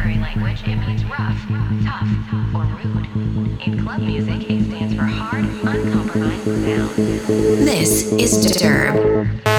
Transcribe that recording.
contemporary language, it means rough, tough, or rude. In club music, it stands for hard, uncompromised sound. This is Disturb.